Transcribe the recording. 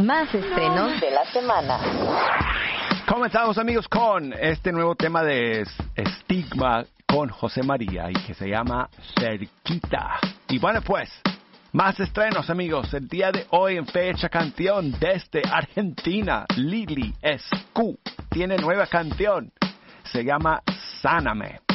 Más estrenos de la semana. Comenzamos, amigos, con este nuevo tema de Estigma con José María y que se llama Cerquita. Y bueno, pues, más estrenos, amigos. El día de hoy en Fecha Canción desde Argentina, Lili SQ tiene nueva canción. Se llama Sáname.